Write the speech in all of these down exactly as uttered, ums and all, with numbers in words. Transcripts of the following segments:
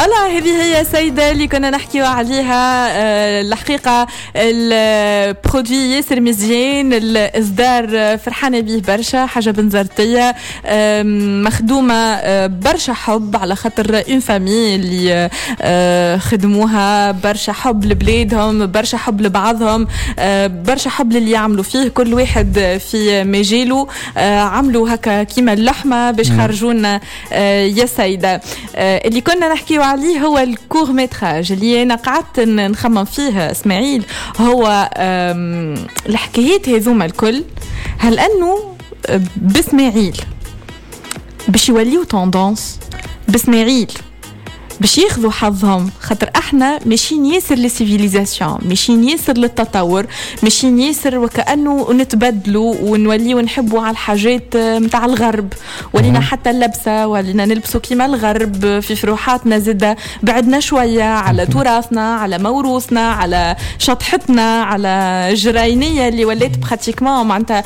فوالا هذه هي سيدة اللي كنا نحكي عليها. أه الحقيقة البرودوي ياسر مزيان، الإصدار فرحانة به برشا، حاجة بنزرتية أه مخدومة أه برشا حب، على خاطر اون فامي اللي أه خدموها برشا حب لبلادهم، برشا حب لبعضهم، أه برشا حب اللي يعملوا فيه، كل واحد في مجاله أه عملوا هكا كيما اللحمة باش خرجونا أه يا سيدة. أه اللي كنا نحكيو عليه هو الكور ميتراج اللي انا قعدت نخمم فيه اسماعيل، هو الحكايات هذوما الكل، هل انه باسماعيل باش يوليو توندونس، باسماعيل باش ياخذوا حظهم، خاطر احنا ماشيين ياسر للسيفيليزاسيون، ماشيين ياسر للتطور، ماشيين ياسر وكأنه نتبدلوا ونوليو نحبوا على الحاجات متاع الغرب، ولينا حتى اللبسة ولينا نلبسوا كيما الغرب، في فروحاتنا زدة بعدنا شوية على تراثنا، على موروثنا، على شطحتنا، على جرينية اللي وليت براتيكمون معناتها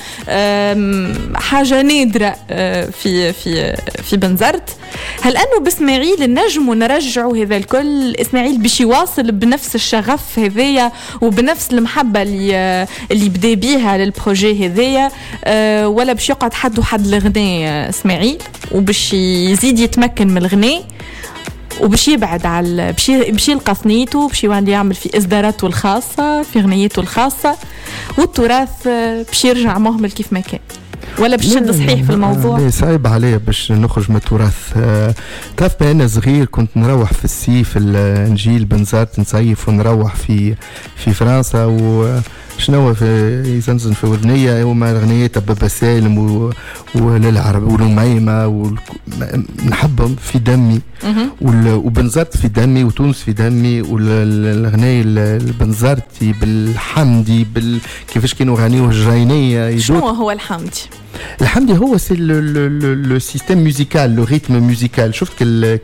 حاجة نادرة في في في بنزرت. هل انه باسماعيل النجم ونرجعوا هذا الكل؟ اسماعيل باش يواصل بنفس الشغف هذايا وبنفس المحبه اللي اللي بدا بيها للبروجي هذايا، أه ولا باش يقعد حد وحد الغناء اسماعيل وباش يزيد يتمكن من الغناء وباش يبعد على باش يلقى ثنيته، باش يعمل في اصداراته الخاصه، في غنيته الخاصه، والتراث باش يرجع مهمل كيف ما كان، ولا بشد صحيح في الموضوع؟ لا صعب عليا باش نخرج من التراث. أه تعرف انا صغير كنت نروح في الصيف النجيل بنزرت نصيف ونروح في في فرنسا، وشنو في يزنزن في ودنيا وما اغنيات بابا سالم وللعرب ولميمه نحبهم في دمي، وبنزرت في دمي وتونس في دمي، والاغنيه البنزرتي بالحمدي بال كيفاش كانوا يغنيوه الجرينيه. شنو هو الحمدي؟ الحمدي هو سي لو سيستيم ميوزيكال، لو ريتم ميوزيكال. شفت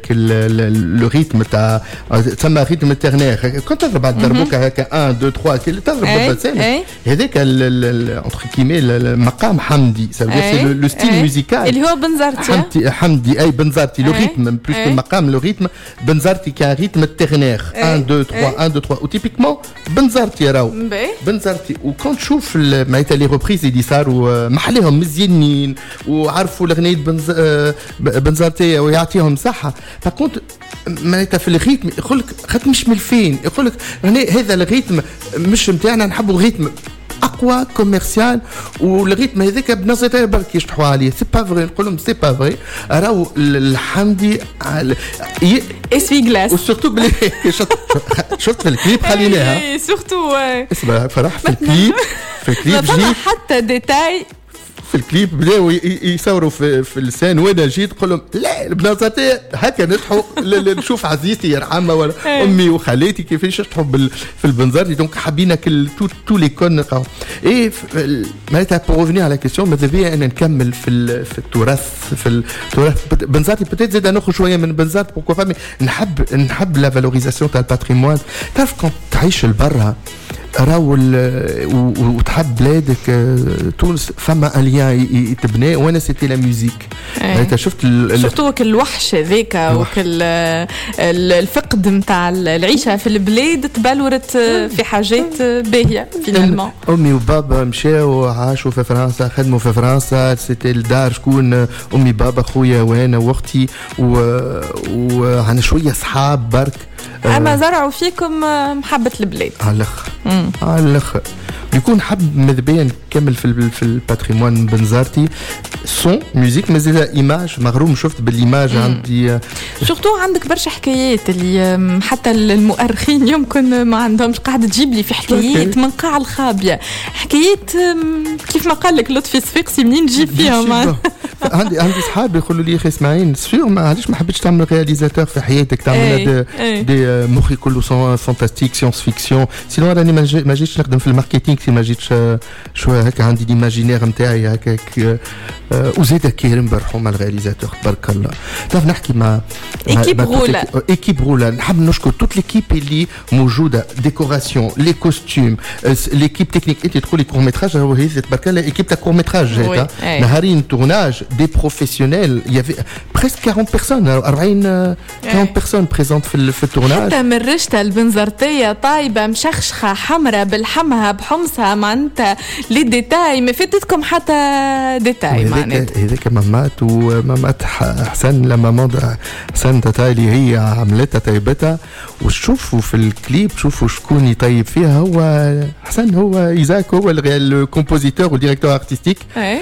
كل لو ريتم تاع تسمى ريتم ترنير، كنت تضرب على الدربوكه هكا واحد اثنين ثلاثة تضرب بالبسام، هذاك انتر كيمي المقام حمدي، سي لو ستيل ميوزيكال اللي هو بنزرتي. حمدي حمدي اي بنزرتي لو ريتم بلوس المقام، لو ريتم بنزرتي كان ريتم ترنير واحد اثنين ثلاثة واحد اثنين ثلاثة، وتيبيكمون بنزرتي راهو بنزرتي. وكنت تشوف معناتها لي ريبريز اللي صاروا محليهم مزيانين وعرفوا الاغنيه بنز... بنزرتيه ويعطيهم صحه، فكنت معناتها في الريتم يقول لك خاطر مش ملفين، يقول لك هذا الريتم مش نتاعنا، نحبوا ريتم اقوى كوميرسيال، والريتم هذاك بنظرتي برك يشطحوا عليه. سي با فري، نقول لهم سي با فري، راهو الحمدي اسوي جلاس، وسورتو بلي شفت في الكليب خليناها اي سورتو اسمع فرح في الكليب في الكليب جي حتى ديتاي في الكليب بداو يصوروا في, في اللسان، وانا جيت نقول لهم لا بنظرتي هكا نضحوا نشوف عزيزتي يرحمها ولا امي وخالاتي كيفاش يضحوا في البنزرتي. دونك حبينا كل تو تو لي كون نلقاو. اي معناتها بور ريفينير على كيسيون، ماذا بيا ان نكمل في في التراث، في التراث بنزرتي بوتيت زيد نخرج شويه من بنزرت بوركو فامي. نحب نحب لا فالوريزاسيون تاع الباتريمون. تعرف كنت تعيش لبرا راهو وتحب بلادك تونس، فما اليان يتبنى، وانا سيتي لا ميوزيك. انت شفت سورتو وك الوحش هذاك وك الفقد نتاع العيشه في البلاد تبلورت في حاجات باهيه فينالمون. امي وبابا مشاو عاشوا في فرنسا، خدموا في فرنسا، سيتي الدار شكون امي بابا خويا وانا واختي وعنا شويه صحاب برك، اما زرعوا فيكم محبه البلاد على الاخر على الاخر. يكون حب ماذا بيا نكمل في في الباتريمون بنزرتي سون ميوزيك مازال ايماج مغروم. شفت بالايماج عندي سورتو عندك برشا حكايات اللي حتى المؤرخين يمكن ما عندهمش، قاعده تجيب لي في حكايات من قاع الخابيه، حكايات كيف ما قال لك لطفي صفيقسي منين تجيب فيهم. عندي عندي صحاب يقولوا لي اخي اسماعيل سفير ما علاش ما حبيتش تعمل رياليزاتور في حياتك، تعمل دي, دي مخي كله فانتاستيك سيونس فيكسيون، سينو راني ما جيتش نخدم في الماركتينغ، ما جيتش شويه هكا عندي ديماجينير نتاعي هكاك وزيد كريم برحوم الرياليزاتور تبارك الله. تعرف نحكي مع ايكيب رولا ايكيب رولا نحب نشكر توت ليكيب اللي موجوده ديكوراسيون لي كوستيم ليكيب تكنيك. انت تقولي كور ميتراج هو هي تبارك الله ايكيب تاع كور ميتراج هذا نهارين تورناج دي بروفيسيونيل يافي بريسك أربعين بيرسون أربعين أربعين بيرسون بريزونت في في التورناج. حتى من رشته البنزرتيه طايبه مشخشخه حمراء بالحمها بحمصها معناتها لي ديتاي ما فاتتكم حتى ديتاي معناتها. هذاك مامات ومامات حسن لما موضع حسن تتالي هي عملتها طيبتها وشوفوا في الكليب شوفوا شكون يطيب فيها هو حسن هو إيزاك هو الكومبوزيتور والديريكتور ارتستيك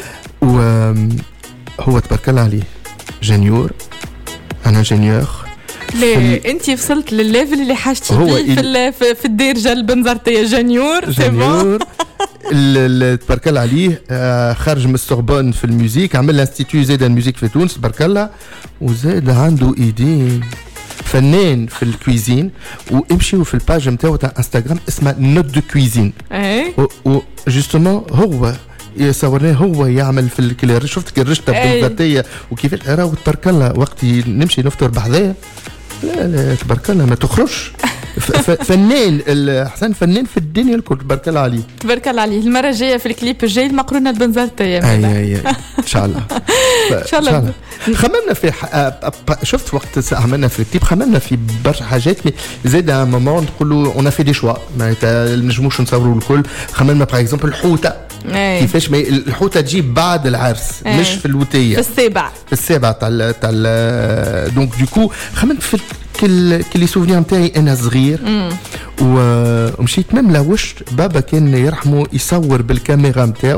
وهو تبارك الله عليه جنيور ان انجينيور. ليه انت وصلت للليفل اللي حاجتي فيه في في, في الدرجه البنزرتيه جنيور جنيور تبارك الله عليه خرج من السوربون في الميوزيك عمل انستيتيو زاد الميوزيك في تونس تبارك الله وزاد عنده ايدين فنان في الكويزين وامشيوا في الباج نتاعو تاع انستغرام اسمها نوت دو كويزين اي و جوستومون هو يصورناه هو يعمل في الكلير شفت كرشته بالذاتيه وكيفاش راهو تبارك الله وقت نمشي نفطر بحذايا لا لا تبارك الله ما تخرجش فنان حسن فنان في الدنيا الكل تبارك الله عليه تبارك الله عليه. المره الجايه في الكليب الجاي المقرونه البنزرتيه اي اي ان شاء الله ان شاء الله. خممنا في شفت وقت عملنا في الكليب خممنا في برشا حاجات زاد ان مومون نقولوا اون في دي شوا معناتها نجموش نصوروا الكل. خممنا باغ اكزومبل الحوته كيفاش الحوته تجي بعد العرس مش في الوتيه في السابع في السابع تاع تاع دونك دوكو خممت في كل كل سوفنير نتاعي انا صغير ومشيت ميم لوش بابا كان يرحمه يصور بالكاميرا نتاعو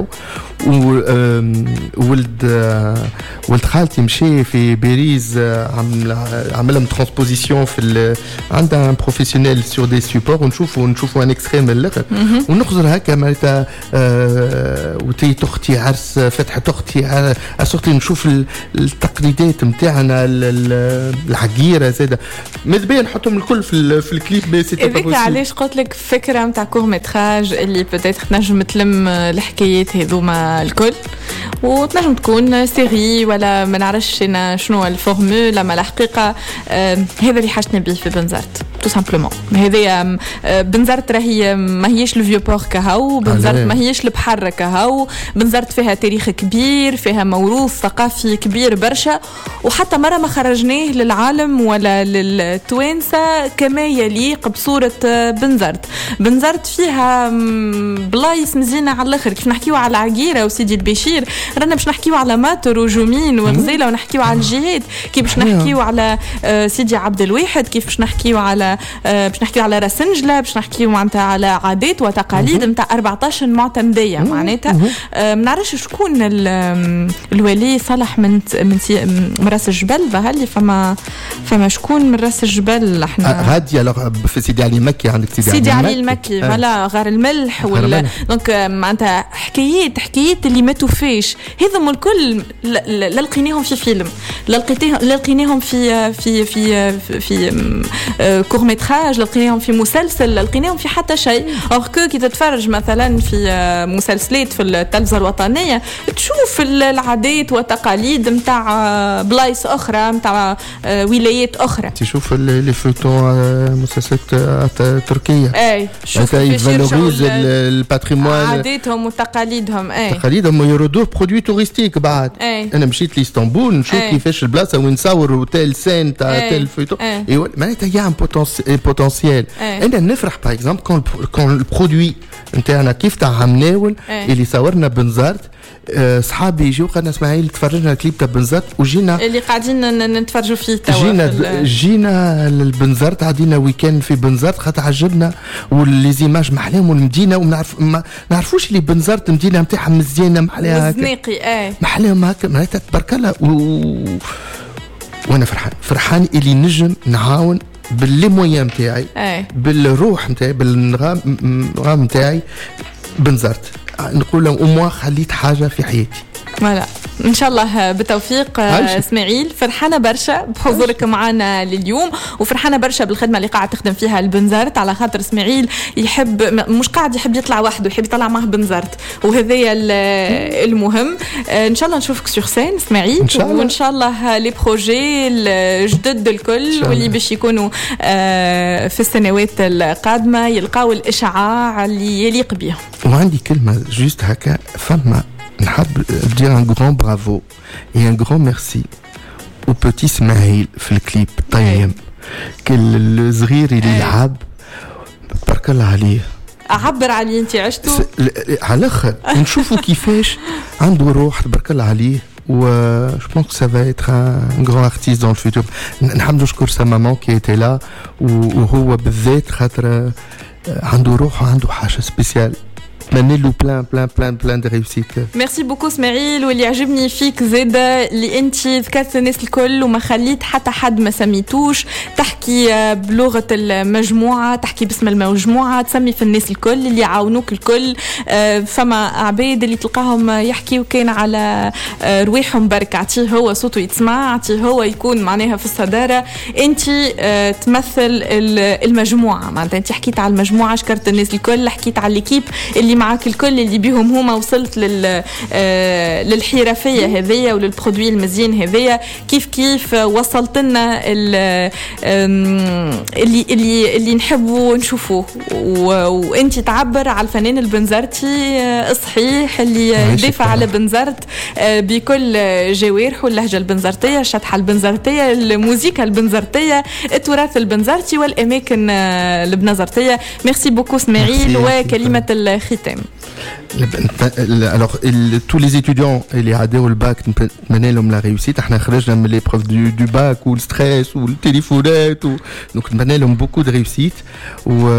وولد ولد خالتي مشي في باريس عمل عملهم ترانسبوزيسيون في عندها بروفيسيونيل سور دي سيبور ونشوفوا نشوفوا ان اكستريم من الاخر ونخزر هكا معناتها وتي تختي عرس فتحه اختي اسورتي نشوف التقليدات نتاعنا العقيره زاده ماذا بيا نحطهم الكل في في الكليب مي سي با بوسيبل. علاش قلت لك فكره نتاع كور ميتراج اللي بوتيتر تنجم تلم الحكايات هذوما الكل وتنجم تكون سيري ولا ما نعرفش انا شنو الفورمولا ما الحقيقه آه هذا اللي حاجتنا به في بنزرت تو سامبلومون. هذه بنزرت راهي ما هيش الفيو بور كهو بنزرت ما هيش البحر كهو بنزرت فيها تاريخ كبير فيها موروث ثقافي كبير برشا وحتى مره ما خرجناه للعالم ولا للتوانسه كما يليق بصوره بنزرت. بنزرت فيها بلايص مزيانه على الاخر كيف نحكيو على العقيره وسيدي البشير رانا باش نحكيو على ماتر وجومين وغزاله ونحكيو على الجهاد كيف باش نحكيو على سيدي عبد الواحد كيف باش نحكيو على باش نحكيو على راسنجله باش نحكيو معناتها على عادات وتقاليد نتاع أربعطاش معتمديه معناتها ما نعرفش شكون الولي صالح من من راس الجبل بهالي فما فما شكون من راس الجبل احنا هادي في سيدي علي المكي عندك سيدي, سيدي علي المكي فوالا غار الملح ولا دونك معناتها حكايات حكايات اللي ما توفيش هذم الكل لا لقيناهم في فيلم لا لقيناهم في في في في, في كور ميتراج لقيناهم في مسلسل لقيناهم في حتى شيء اور كو كي تتفرج مثلا في مسلسلات في التلفزه الوطنيه تشوف العادات والتقاليد نتاع بلايص اخرى نتاع ولايات اخرى تشوف لي فوتون مسلسلات تركيه اي شوف يفالوريز الباتريمون عاداتهم وتقاليدهم اي تقاليدهم يردوه برودوي توريستيك بعد أي. انا مشيت لاسطنبول نشوف كيفاش البلاصه وين نصور تيل سين تاع تيل فوتون ايوا معناتها يا بوتنسيال انا نفرح باغ اكزومبل كون كون البرودوي نتاعنا كيف تاع عمناول اللي صورنا بنزرت صحابي يجيو قالنا اسماعيل تفرجنا الكليب تاع بنزرت وجينا اللي قاعدين نتفرجوا فيه توا جينا جينا للبنزرت عدينا ويكند في بنزرت خاطر عجبنا ولي زيماج محلاهم والمدينه ومنعرف ما نعرفوش اللي بنزرت المدينه نتاعها مزيانه محلاها هكا زنيقي اي محلاهم هكا معناتها تبارك الله و... وانا فرحان فرحان اللي نجم نعاون باللي مويان نتاعي بالروح نتاعي بالنغام نتاعي بنزرت نقول لهم أموا خليت حاجه في حياتي فوالا ان شاء الله بالتوفيق اسماعيل. فرحانه برشا بحضورك معنا لليوم، وفرحانه برشا بالخدمه اللي قاعد تخدم فيها البنزرت، على خاطر اسماعيل يحب مش قاعد يحب يطلع وحده، يحب يطلع معه بنزرت، وهذايا المهم. ان شاء الله نشوفك سور سين اسماعيل، إن شاء الله. وان شاء الله لي بروجي الجدد الكل واللي باش يكونوا في السنوات القادمه يلقاو الاشعاع اللي يليق بهم. وعندي كلمه جوست هكا، فما نحب dire un grand bravo et un grand merci au petit اسماعيل في الكليب طيب كل الصغير اللي يلعب بارك الله عليه. اعبر عليه انت عشتوا على الاخر نشوفوا كيفاش عنده روح تبارك الله عليه. و je pense que ça va être un grand artiste dans le futur. نحب نشكر sa maman qui était là وهو بالذات خاطر عنده روح وعنده حاجه سبيسيال. نتمنى له بلان بلان بلان بلان دو ريوسيت. ميرسي بوكو اسماعيل. واللي عجبني فيك زاده اللي انت ذكرت الناس الكل وما خليت حتى حد ما سميتوش، تحكي بلغه المجموعه، تحكي باسم المجموعه، تسمي في الناس الكل اللي يعاونوك الكل. فما عباد اللي تلقاهم يحكيوا كان على رواحهم برك، عطيه هو صوته يتسمع، عطيه هو يكون معناها في الصداره. انت تمثل المجموعه، معناتها انت حكيت على المجموعه، شكرت الناس الكل، حكيت على ليكيب اللي معك الكل اللي بيهم هما وصلت لل للحرفيه هذية وللبرودوي المزيان هذية. كيف كيف وصلت لنا اللي اللي اللي نحبوا نشوفوه، وانت تعبر على الفنان البنزرتي الصحيح اللي يدافع على بنزرت بكل جوارحه، اللهجه البنزرتيه، الشطحه البنزرتيه، الموسيقى البنزرتيه، التراث البنزرتي والاماكن البنزرتيه. ميرسي بوكو اسماعيل. وكلمه الختام. Alors tous les étudiants اللي عداوا الباك نتمنى لهم لا ريوسيت. احنا خرجنا من لي بروف دو دو باك والستريس والتليفونات و... دونك نتمنى لهم بوكو دو ريوسيت. و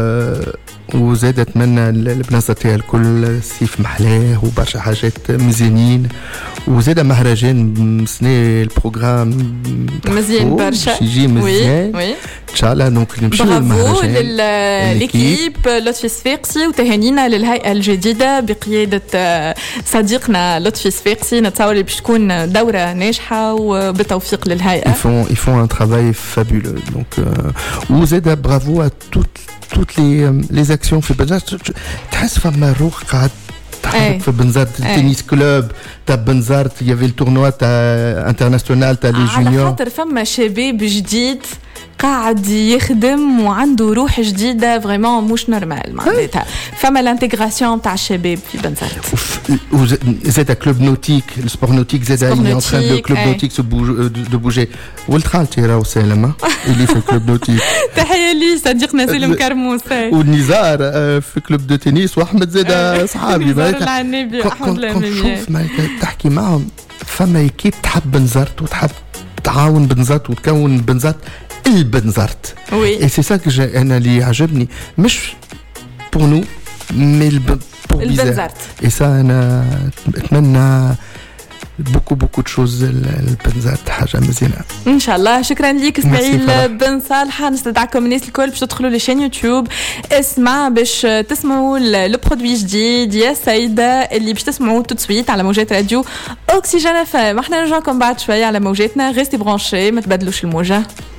وزاد اتمنى البنات تاع الكل صيف محلاه وبرشا حاجات مزيانين، وزاد مهرجان سنة البروغرام مزيان برشا يجي مزيان وي ان شاء الله. دونك نمشيو للمهرجان. برافو لليكيب لطفي صفاقسي، وتهانينا للهيئه الجديده بقياده صديقنا لطفي صفاقسي. نتصور اللي باش تكون دوره ناجحه وبالتوفيق للهيئه. Ils font ils font un travail fabuleux. Donc وزاد برافو à toutes toutes les les actions في بنزرت. تحس فما روح قاعد تحرك في بنزرت. التنس كلوب تاع بنزرت، يافي التورنوا تاع انترناسيونال تاع لي جونيور، على خاطر فما شباب جديد قاعد يخدم وعنده روح جديده فريمون مش نورمال. معناتها فما الانتغراسيون تاع الشباب في بنزرت. زاد كلوب نوتيك، السبور نوتيك زاد اللي ان تران دو كلوب نوتيك دو بوجي. ولد خالتي راهو سالم اللي في الكلوب نوتيك. تحيه لي صديقنا سالم كرموس. والنزار في كلوب دو تنس، واحمد زاد اصحابي. نزار العنابي واحمد العنابي. شوف ما تحكي معهم فما ايكيب تحب بنزرت وتحب تعاون بنزرت وتكون بنزرت البنزرت. Oui. Et c'est ça que j'ai, أنا اللي عجبني مش pour nous mais pour البنزرت. Et ça أنا أتمنى beaucoup beaucoup de choses البنزرت حاجة مزيانة إن شاء الله. شكرا ليك إسماعيل بن صالحة. نستدعكم الناس الكل باش تدخلوا لشين يوتيوب اسمع باش تسمعوا البرودوي جديد يا سيدة اللي باش تسمعوا تو سويت على موجات راديو أوكسيجين اف ام. احنا نرجعكم بعد شوية على موجاتنا. غيستي برانشي، ما تبدلوش الموجة.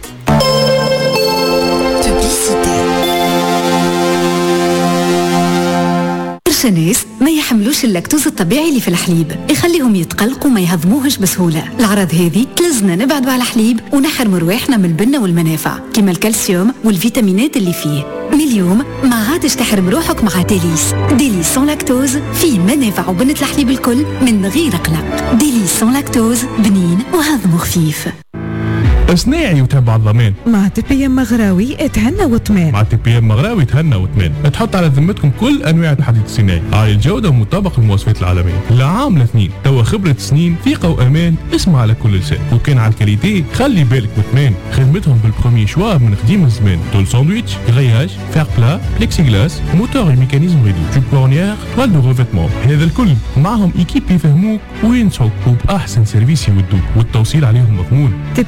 برشا ناس ما يحملوش اللاكتوز الطبيعي اللي في الحليب، يخليهم يتقلقوا ما يهضموهش بسهولة. الأعراض هذه تلزنا نبعدوا على الحليب ونحرموا رواحنا من البنة والمنافع كما الكالسيوم والفيتامينات اللي فيه. من اليوم ما عادش تحرم روحك مع ديليس. ديليس سون لاكتوز فيه منافع وبنة الحليب الكل من غير قلق. ديليس سون لاكتوز بنين وهضمه خفيف. صناعي وتبع الضمان مع تي بي ام مغراوي اتهنى وطمان. مع تي بي ام مغراوي تهنى وطمان. تحط على ذمتكم كل انواع الحديد الصناعي عالي الجوده ومطابق للمواصفات العالميه. لعام لاثنين توا خبره سنين ثقه وامان. اسمع على كل لسان. وكان على الكاليتي خلي بالك وطمان. خدمتهم بالبرومي شوا من قديم الزمان. طول ساندويتش، غرياج، فير بلا، بليكسي غلاس، موتور وميكانيزم ريدو، جوب كورنيير، توال دو ريفيتمون. هذا الكل معهم ايكيب يفهموك وينصحوك وباحسن سيرفيس يودوك والتوصيل عليهم مضمون. تي بي ام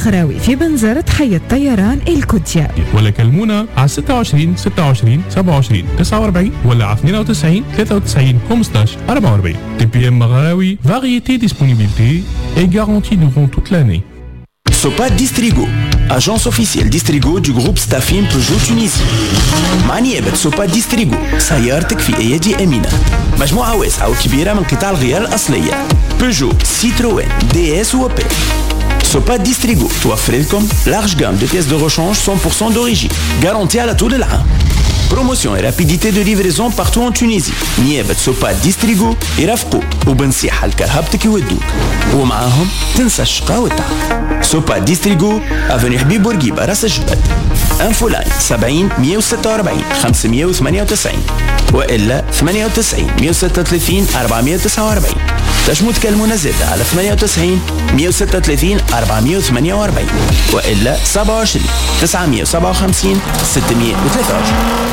مغراوي في بنزرة حي الطيران الكوتيا. ولا كلمونا على ستة وعشرين ستة وعشرين سبعة وعشرين تسعة وأربعين ولا على اثنين وتسعين ثلاثة وتسعين خمسطاش أربعة وأربعين. تي بي ام مغراوي, variété, disponibilité et garantie durant toute l'année. Sopa Distrigo, agence officielle Distrigo du groupe Staffin Peugeot Tunisie. مع نيابة سوبا ديستريغو سيارتك في أيدي أمينة. مجموعة واسعة وكبيرة من قطع الغيار الأصلية بيجو, سيتروين, دي اس و بي. سوبا ديستريغو توفر لكم لارج جام دو بيس دو ريشانج مية بالمية d'origine, garantie على طول العام. Promotion et rapidité de livraison partout en Tunisie. نيابة سوبا ديستريغو يرافقوك وبنصيحة لكرهبتك يودوك, ومعاهم تنسى الشقا والتعب. سوبا ديستريغو افني حبيب بورقيبة راس الجبل. انفو لاين سبعين مية وستة وأربعين خمسمية وثمانية وتسعين والا ثمانية وتسعين مية وستة وثلاثين أربعمية وتسعة وأربعين. تنجموا تكلمونا زادة على ثمانية وتسعين مية وستة وثلاثين أربعمية وثمانية وأربعين والا سبعة وعشرين تسعمية وسبعة وخمسين ستمية وثلاثة وعشرين.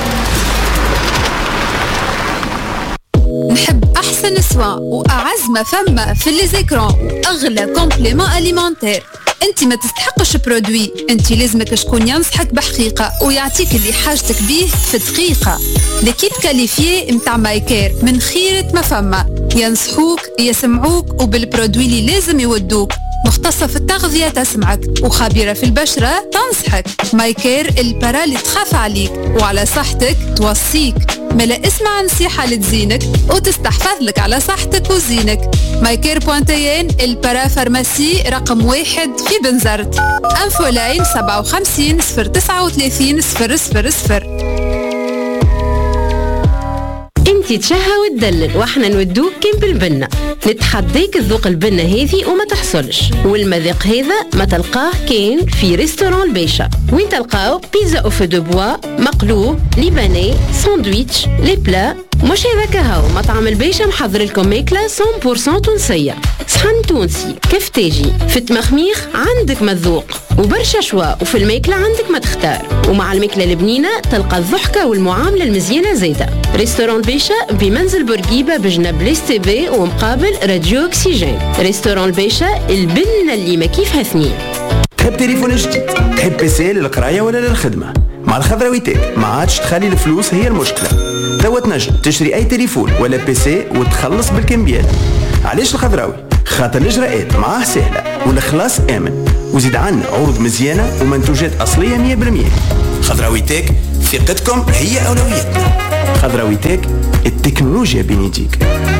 نحب أحسن سوا وأعز ما فما في لي زيكرون وأغلى كومبليمون أليمونتير. انت ما تستحقش برودوي, انت لازمك شكون ينصحك بحقيقة ويعطيك اللي حاجتك بيه في دقيقة. ليكيب كاليفيي متاع مايكير من خيرة ما فما, ينصحوك يسمعوك وبالبرودوي اللي لازم يودوك. مختصة في التغذية تسمعك وخبيرة في البشرة تنصحك. مايكير البرا اللي تخاف عليك وعلى صحتك توصيك. ملا اسمع نصيحة لتزينك وتستحفظ لك على صحتك وزينك. مايكير بوانتيين البرا فارماسي رقم واحد في بنزرت. انفو لاين سبعة وخمسين صفر تسعة وثلاثين صفر صفر صفر. انتي تشهى وتدلل واحنا نودوك كيم بالبنة. نتحديك الذوق البنة هذه وما تحصلش, والمذاق هذا ما تلقاه كين في ريستوران البيشة, وين تلقاو بيتزا او فو دو بوا, مقلوب, ليباني, ساندويتش, لي بلا. مش هذاك هاو مطعم البيشة محضر لكم ماكلة مية بالمية تونسية, صحن تونسي كفتاجي في التمخميخ عندك مذوق وبرشا شوا, وفي الماكلة عندك ما تختار. ومع الماكلة البنينة تلقى الضحكة والمعاملة المزيانة زيادة. ريستوران البيشة بمنزل بورقيبة بجنب ليس تي في ومقابل راديو اكسيجين. ريستوران البيشة البنة اللي ما كيفها اثنين. تحب تليفون جديد, تحب بيسي للقراية ولا للخدمة؟ مع الخضراويتات ما عادش تخلي الفلوس هي المشكلة. توا تنجم تشتري اي تليفون ولا بيسي وتخلص بالكمبيال. علاش الخضراوي؟ خاطر الاجراءات معاه سهلة والخلاص امن, وزيد عنا عروض مزيانة ومنتوجات اصلية مية بالمية. خضراويتك ثقتكم هي اولويتنا. خضراويتك التكنولوجيا بين يديك.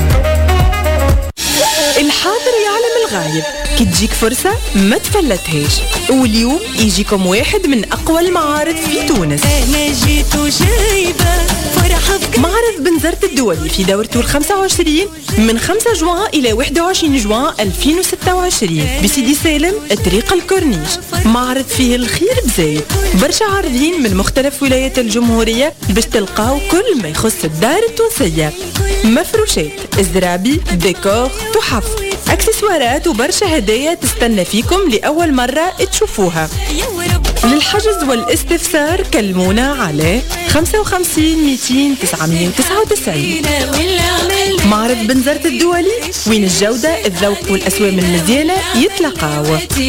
الحاضر يعلم الغايب, كي تجيك فرصة ما تفلتهاش. واليوم يجيكم واحد من أقوى المعارض في تونس. أنا جيت وجايبة فرحة. معرض بنزرت الدولي في دورته الخمسة وعشرين من خمسة جوان إلى واحد وعشرين جوان ألفين وستة وعشرين بسيدي سالم طريق الكورنيش. معرض فيه الخير بزايد, برشا عارضين من مختلف ولايات الجمهورية باش تلقاو كل ما يخص الدار التونسية. مفروشات, زرابي, ديكور, تحف, اكسسوارات وبرشا هدايا تستنى فيكم لأول مرة تشوفوها. للحجز والاستفسار كلمونا على خمسة وخمسين مئتين تسعمية وتسعة وتسعين. معرض بنزرت الدولي, وين الجودة الذوق والأسوام المزيانة يتلاقاو.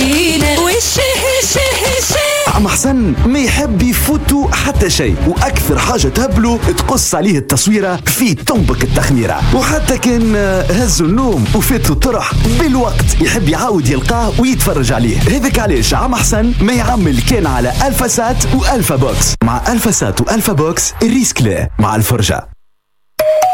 عم حسن ما يحب يفوتوا حتى شيء, واكثر حاجه تهبله تقص عليه التصويره في طنبك التخميره. وحتى كان هزوا النوم وفاتوا الطرح بالوقت يحب يعاود يلقاه ويتفرج عليه. هذاك علاش عم حسن ما يعمل كان على الفا سات والفا بوكس. مع الفا سات والفا بوكس الريسك لا مع الفرجه.